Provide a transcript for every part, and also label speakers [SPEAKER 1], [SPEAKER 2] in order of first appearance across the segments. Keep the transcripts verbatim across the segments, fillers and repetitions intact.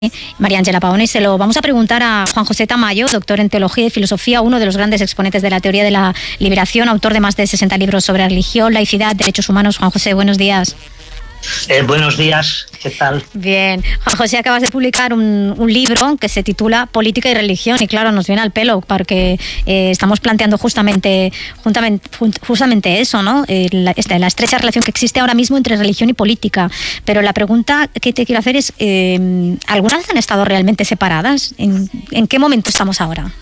[SPEAKER 1] María Ángela Paone, se lo vamos a preguntar a Juan José Tamayo, doctor en Teología y Filosofía, uno de los grandes exponentes de la teoría de la liberación, autor de más de sesenta libros sobre religión, laicidad, derechos humanos. Juan José, buenos días.
[SPEAKER 2] Eh, buenos días, ¿qué tal?
[SPEAKER 1] Bien. Juan José, acabas de publicar un, un libro que se titula Política y Religión y claro, nos viene al pelo porque eh, estamos planteando justamente, justamente, justamente eso, ¿no? Eh, la, la estrecha relación que existe ahora mismo entre religión y política. Pero la pregunta que te quiero hacer es, eh, ¿alguna vez han estado realmente separadas? ¿En, en qué momento estamos ahora?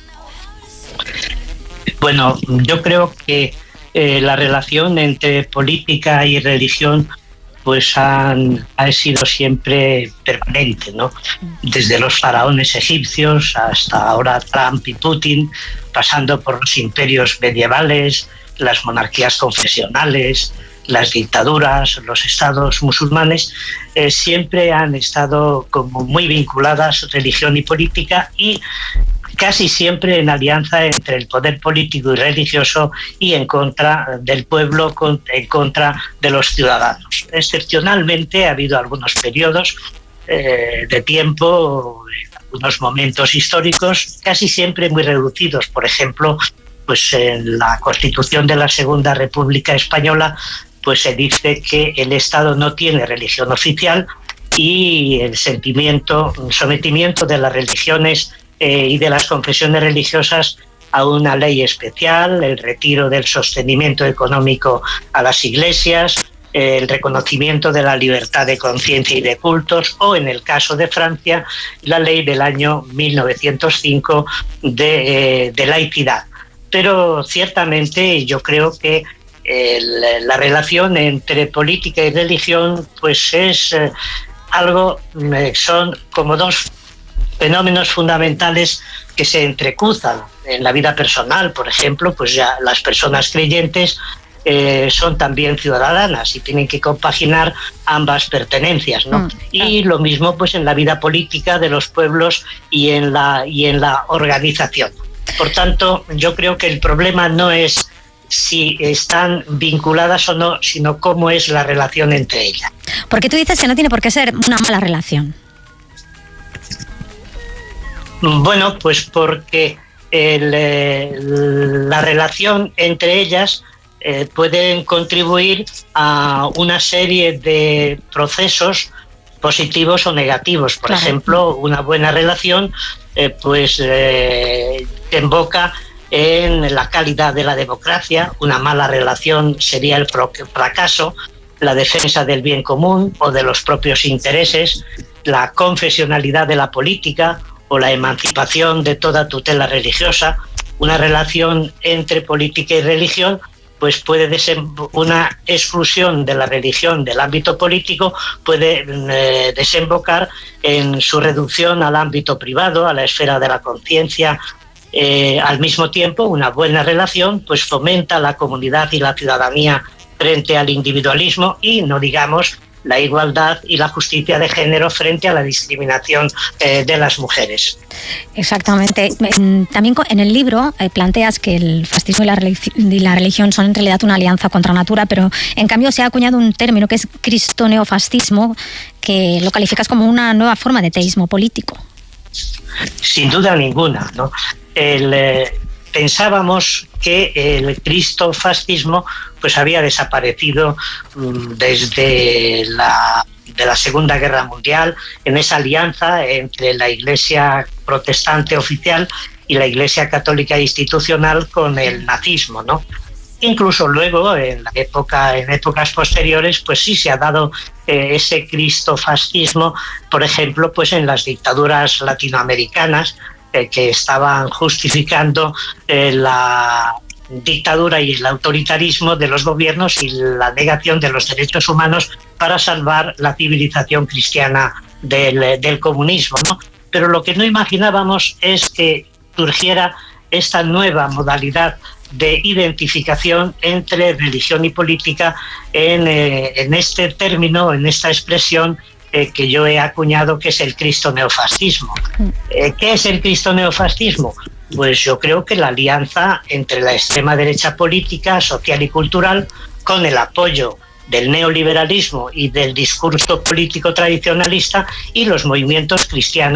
[SPEAKER 2] Bueno, yo creo que eh, la relación entre política y religión pues han, ha sido siempre permanente, ¿no? Desde los faraones egipcios hasta ahora Trump y Putin, pasando por los imperios medievales, las monarquías confesionales, las dictaduras, los estados musulmanes, eh, siempre han estado como muy vinculadas religión y política y casi siempre en alianza entre el poder político y religioso y en contra del pueblo, en contra de los ciudadanos. Excepcionalmente ha habido algunos periodos eh, de tiempo, algunos momentos históricos, casi siempre muy reducidos. Por ejemplo, pues en la Constitución de la Segunda República Española, pues se dice que el Estado no tiene religión oficial y el sentimiento, el sometimiento de las religiones Eh, y de las confesiones religiosas a una ley especial, el retiro del sostenimiento económico a las iglesias, eh, el reconocimiento de la libertad de conciencia y de cultos, o en el caso de Francia, la ley del año mil novecientos cinco de, eh, de laicidad. Pero ciertamente yo creo que eh, la relación entre política y religión pues es eh, algo, eh, son como dos fenómenos fundamentales que se entrecruzan en la vida personal. Por ejemplo, pues ya las personas creyentes eh, son también ciudadanas y tienen que compaginar ambas pertenencias, ¿no? Mm, y lo mismo pues en la vida política de los pueblos y en la y en la organización. Por tanto, yo creo que el problema no es si están vinculadas o no, sino cómo es la relación entre ellas.
[SPEAKER 1] Porque tú dices que no tiene por qué ser una mala relación.
[SPEAKER 2] Bueno, pues porque el, eh, la relación entre ellas eh, pueden contribuir a una serie de procesos positivos o negativos. Por claro. ejemplo, una buena relación eh, pues eh, emboca en la calidad de la democracia. Una mala relación sería el fracaso, la defensa del bien común o de los propios intereses, la confesionalidad de la política o la emancipación de toda tutela religiosa. Una relación entre política y religión pues puede desem- una exclusión de la religión del ámbito político puede eh, desembocar en su reducción al ámbito privado, a la esfera de la conciencia. Eh, al mismo tiempo, una buena relación pues fomenta la comunidad y la ciudadanía frente al individualismo y, no digamos, la igualdad y la justicia de género frente a la discriminación eh, de las mujeres.
[SPEAKER 1] Exactamente. También en el libro eh, planteas que el fascismo y la, religi- y la religión son en realidad una alianza contra natura, pero en cambio se ha acuñado un término que es cristoneofascismo, que lo calificas como una nueva forma de teísmo político.
[SPEAKER 2] Sin duda ninguna, ¿no? El, eh, pensábamos que el cristofascismo pues había desaparecido um, desde la, de la Segunda Guerra Mundial, en esa alianza entre la Iglesia protestante oficial y la Iglesia católica institucional con el nazismo, ¿no? Incluso luego, en la época, en épocas posteriores, pues sí se ha dado eh, ese cristofascismo, por ejemplo, pues en las dictaduras latinoamericanas, eh, que estaban justificando eh, la dictadura y el autoritarismo de los gobiernos y la negación de los derechos humanos para salvar la civilización cristiana del, del comunismo, ¿no? Pero lo que no imaginábamos es que surgiera esta nueva modalidad de identificación entre religión y política en, eh, en este término, en esta expresión eh, que yo he acuñado, que es el cristoneofascismo. Eh, ¿Qué es el cristoneofascismo? Pues yo creo que la alianza entre la extrema derecha política, social y cultural, con el apoyo del neoliberalismo y del discurso político tradicionalista y los movimientos cristianos